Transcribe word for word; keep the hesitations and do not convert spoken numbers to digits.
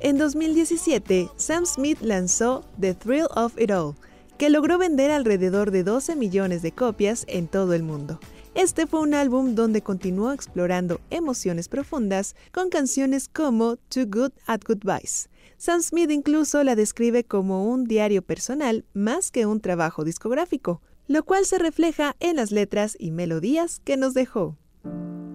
En dos mil diecisiete, Sam Smith lanzó The Thrill of It All, que logró vender alrededor de doce millones de copias en todo el mundo. Este fue un álbum donde continuó explorando emociones profundas con canciones como Too Good at Goodbyes. Sam Smith incluso la describe como un diario personal más que un trabajo discográfico, lo cual se refleja en las letras y melodías que nos dejó.